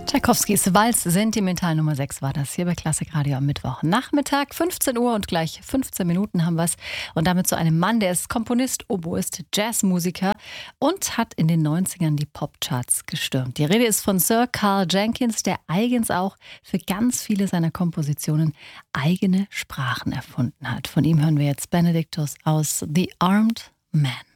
Tschaikowskis Walz Sentimental Nummer 6 war das hier bei Klassik Radio am Mittwochnachmittag, 15 Uhr und gleich 15 Minuten haben wir es. Und damit zu einem Mann, der ist Komponist, Oboist, Jazzmusiker und hat in den 90ern die Popcharts gestürmt. Die Rede ist von Sir Carl Jenkins, der eigens auch für ganz viele seiner Kompositionen eigene Sprachen erfunden hat. Von ihm hören wir jetzt Benedictus aus The Armed Man.